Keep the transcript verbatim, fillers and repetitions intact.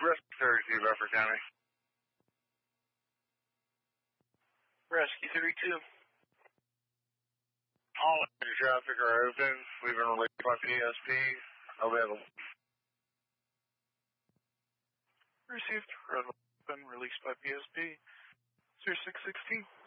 Rescue thirty-two, Buffer County. Rescue thirty-two. All engine traffic are open. We've been released by P S P. Available. Received. Open. Released by P S P. zero six sixteen.